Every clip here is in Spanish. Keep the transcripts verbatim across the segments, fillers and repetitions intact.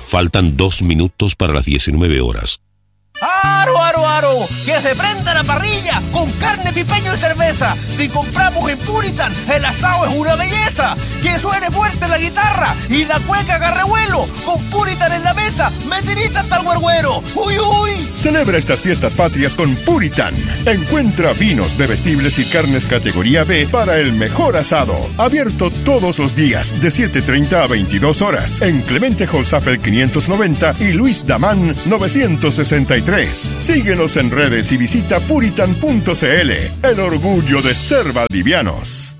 Faltan dos minutos para las diecinueve horas. ¡Aro, aro, aro! ¡Que se prenda la parrilla con carne, pipeño y cerveza! Si compramos en Puritan, el asado es una belleza. ¡Que suene fuerte la guitarra y la cueca agarre vuelo! Con Puritan en la mesa, me tirita hasta el güergüero. ¡Uy, uy! Celebra estas fiestas patrias con Puritan. Encuentra vinos, bebestibles y carnes categoría B para el mejor asado. Abierto todos los días, de siete treinta a veintidós horas. En Clemente Holzapfel quinientos noventa y Luis Damán novecientos sesenta y tres. Síguenos en redes y visita puritan punto c l. El orgullo de ser valdivianos.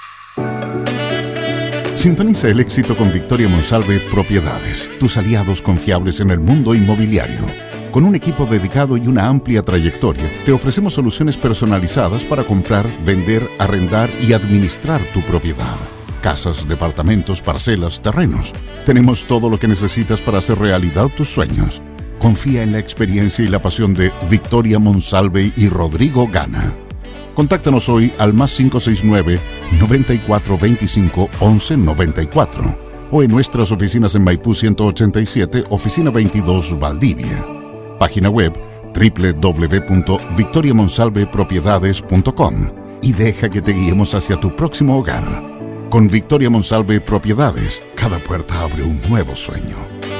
Sintoniza el éxito con Victoria Monsalve Propiedades, tus aliados confiables en el mundo inmobiliario. Con un equipo dedicado y una amplia trayectoria, te ofrecemos soluciones personalizadas para comprar, vender, arrendar y administrar tu propiedad. Casas, departamentos, parcelas, terrenos. Tenemos todo lo que necesitas para hacer realidad tus sueños. Confía en la experiencia y la pasión de Victoria Monsalve y Rodrigo Gana. Contáctanos hoy al más cinco seis nueve, noventa y cuatro veinticinco, once noventa y cuatro o en nuestras oficinas en Maipú ciento ochenta y siete, oficina veintidós, Valdivia. Página web doble u doble u doble u punto victoria monsalve propiedades punto com y deja que te guiemos hacia tu próximo hogar. Con Victoria Monsalve Propiedades, cada puerta abre un nuevo sueño.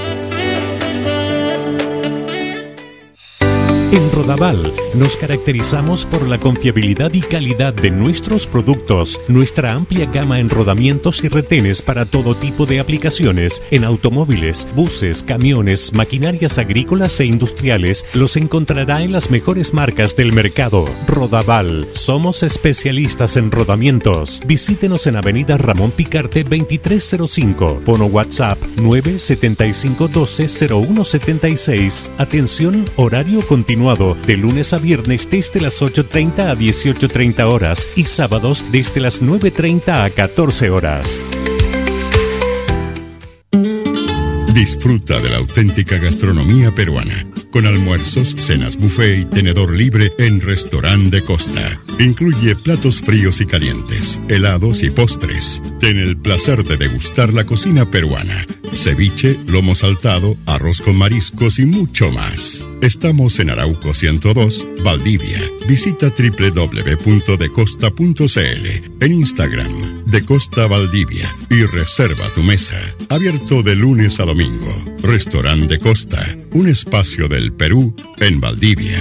En Rodaval nos caracterizamos por la confiabilidad y calidad de nuestros productos, nuestra amplia gama en rodamientos y retenes para todo tipo de aplicaciones, en automóviles, buses, camiones, maquinarias agrícolas e industriales, los encontrará en las mejores marcas del mercado. Rodaval, somos especialistas en rodamientos. Visítenos en Avenida Ramón Picarte veintitrés cero cinco, fono WhatsApp nueve siete cinco uno dos cero uno siete seis. Atención, horario continuo de lunes a viernes desde las ocho treinta a dieciocho treinta horas y sábados desde las nueve treinta a catorce horas. Disfruta de la auténtica gastronomía peruana, con almuerzos, cenas buffet y tenedor libre en Restaurante de Costa. Incluye platos fríos y calientes, helados y postres. Ten el placer de degustar la cocina peruana, ceviche, lomo saltado, arroz con mariscos y mucho más. Estamos en Arauco ciento dos, Valdivia. Visita doble u doble u doble u punto de costa punto c l, en Instagram, De Costa Valdivia, y reserva tu mesa. Abierto de lunes a domingo. Restaurante de Costa, un espacio del Perú en Valdivia.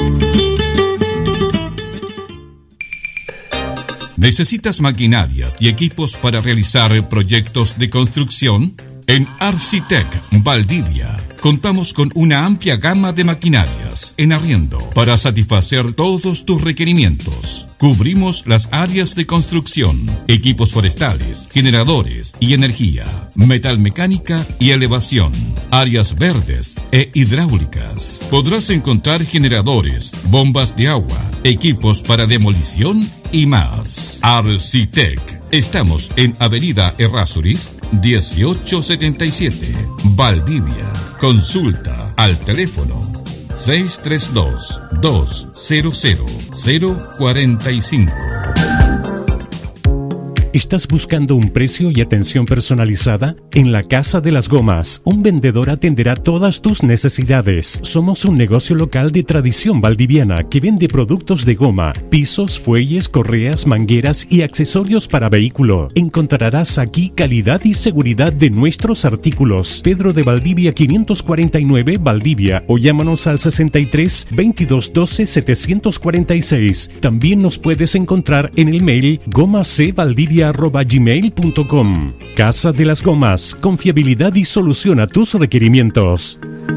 ¿Necesitas maquinarias y equipos para realizar proyectos de construcción? En Arcitec Valdivia contamos con una amplia gama de maquinarias en arriendo para satisfacer todos tus requerimientos. Cubrimos las áreas de construcción, equipos forestales, generadores y energía, metalmecánica y elevación, áreas verdes e hidráulicas. Podrás encontrar generadores, bombas de agua, equipos para demolición y más. Arcitec. Estamos en Avenida Errázuriz, dieciocho setenta y siete, Valdivia. Consulta al teléfono seis tres dos, dos cero cero, cero cuatro cinco. ¿Estás buscando un precio y atención personalizada? En la Casa de las Gomas, un vendedor atenderá todas tus necesidades. Somos un negocio local de tradición valdiviana que vende productos de goma, pisos, fuelles, correas, mangueras y accesorios para vehículo. Encontrarás aquí calidad y seguridad de nuestros artículos. Pedro de Valdivia quinientos cuarenta y nueve, Valdivia, o llámanos al sesenta y tres, veintidós doce, setecientos cuarenta y seis. También nos puedes encontrar en el mail gomacvaldivia arroba gmail punto com. Casa de las Gomas, confiabilidad y solución a tus requerimientos.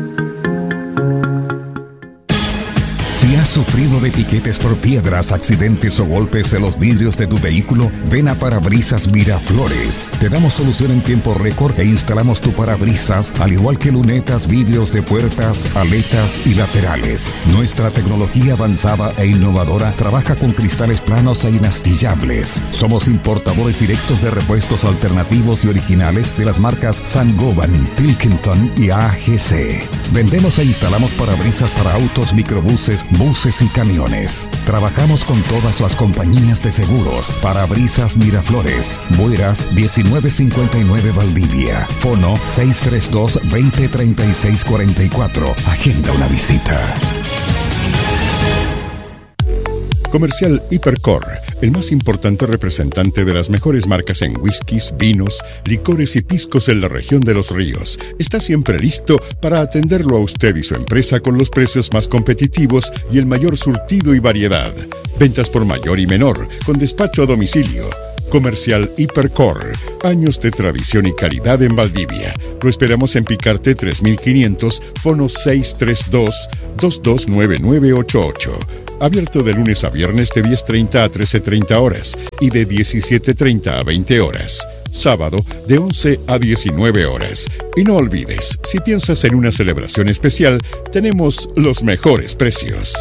Si has sufrido de piquetes por piedras, accidentes o golpes en los vidrios de tu vehículo, ven a Parabrisas Miraflores. Te damos solución en tiempo récord e instalamos tu parabrisas, al igual que lunetas, vidrios de puertas, aletas y laterales. Nuestra tecnología avanzada e innovadora trabaja con cristales planos e inastillables. Somos importadores directos de repuestos alternativos y originales de las marcas Saint-Gobain, Pilkington y A G C. Vendemos e instalamos parabrisas para autos, microbuses, buses y camiones. Trabajamos con todas las compañías de seguros. Parabrisas Miraflores. Bueras diecinueve cincuenta y nueve Valdivia. Fono seis tres dos, veinte, treinta y seis cuarenta y cuatro. Agenda una visita. Comercial Hipercor, el más importante representante de las mejores marcas en whiskies, vinos, licores y piscos en la región de Los Ríos, está siempre listo para atenderlo a usted y su empresa con los precios más competitivos y el mayor surtido y variedad. Ventas por mayor y menor, con despacho a domicilio. Comercial Hipercor, años de tradición y calidad en Valdivia. Lo esperamos en Picarte tres mil quinientos, fono seis tres dos, dos dos nueve nueve ocho ocho. Abierto de lunes a viernes de diez treinta a trece treinta horas y de diecisiete treinta a veinte horas. Sábado de once a diecinueve horas. Y no olvides, si piensas en una celebración especial, tenemos los mejores precios.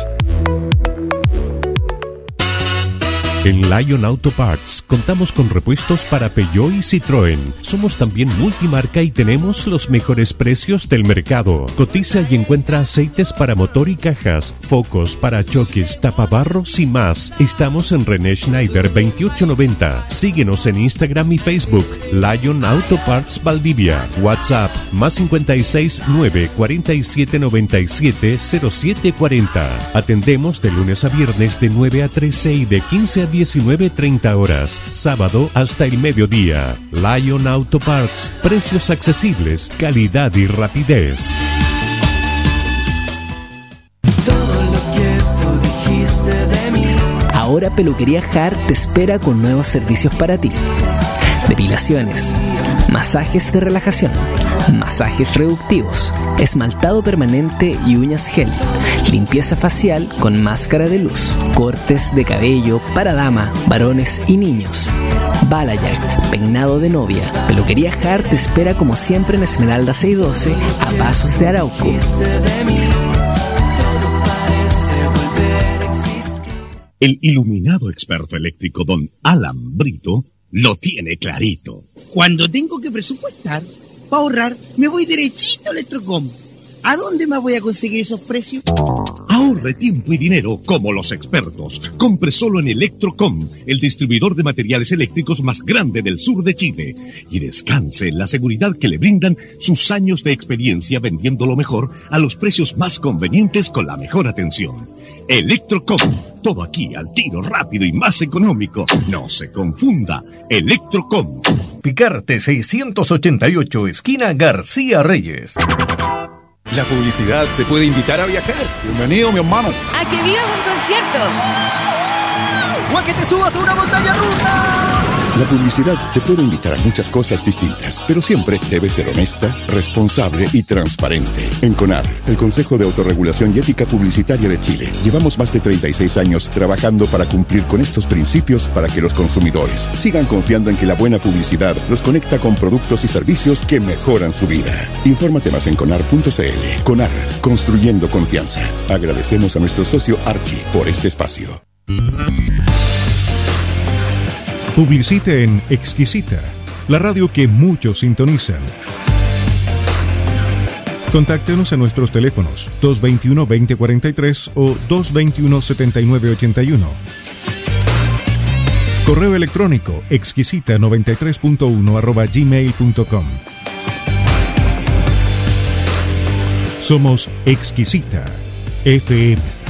En Lion Auto Parts contamos con repuestos para Peugeot y Citroën. Somos también multimarca y tenemos los mejores precios del mercado. Cotiza y encuentra aceites para motor y cajas, focos, parachoques, tapabarros y más. Estamos en René Schneider veintiocho noventa. Síguenos en Instagram y Facebook. Lion Auto Parts Valdivia. WhatsApp más cincuenta y seis, nueve, cuarenta y siete, noventa y siete, cero siete cuarenta. Atendemos de lunes a viernes de nueve a trece y de quince a diecinueve treinta horas, sábado hasta el mediodía. Lion Auto Parts, precios accesibles, calidad y rapidez. Todo lo que tú dijiste de mí. Ahora Peluquería Hart te espera con nuevos servicios para ti. Depilaciones, masajes de relajación, masajes reductivos, esmaltado permanente y uñas gel, limpieza facial con máscara de luz, cortes de cabello para dama, varones y niños, balayage, peinado de novia. Peluquería Hart te espera como siempre en Esmeralda seiscientos doce a Pasos de Arauco. El iluminado experto eléctrico don Alan Brito lo tiene clarito. Cuando tengo que presupuestar, para ahorrar, me voy derechito a Electrocom. ¿A dónde más voy a conseguir esos precios? Ahorre tiempo y dinero como los expertos. Compre solo en Electrocom, el distribuidor de materiales eléctricos más grande del sur de Chile. Y descanse en la seguridad que le brindan sus años de experiencia vendiendo lo mejor a los precios más convenientes con la mejor atención. Electrocom, todo aquí al tiro, rápido y más económico. No se confunda, Electrocom. Picarte seiscientos ochenta y ocho, esquina García Reyes. La publicidad te puede invitar a viajar. Bienvenido, mi hermano. A que vivas un concierto. ¡O a que te subas a una montaña rusa! La publicidad te puede invitar a muchas cosas distintas, pero siempre debe ser honesta, responsable y transparente. En CONAR, el Consejo de Autorregulación y Ética Publicitaria de Chile, llevamos más de treinta y seis años trabajando para cumplir con estos principios para que los consumidores sigan confiando en que la buena publicidad los conecta con productos y servicios que mejoran su vida. Infórmate más en conar punto c l. CONAR, construyendo confianza. Agradecemos a nuestro socio Archie por este espacio. Publicite en Exquisita, la radio que muchos sintonizan. Contáctenos a nuestros teléfonos dos veintiuno, veinte cuarenta y tres o dos veintiuno, setenta y nueve ochenta y uno. Correo electrónico exquisita noventa y tres punto uno arroba gmail punto com. Somos Exquisita F M.